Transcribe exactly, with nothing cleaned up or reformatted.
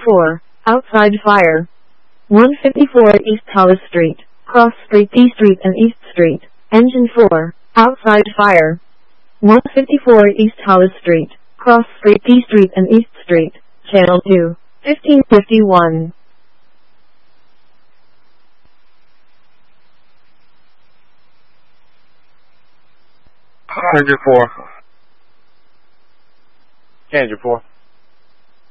four, outside fire. one fifty-four East Hollis Street, Cross Street, D Street and East Street, engine four, outside fire. one fifty-four East Hollis Street, Cross Street, D Street and East Street, channel two, fifteen fifty-one. Engine four. Engine four.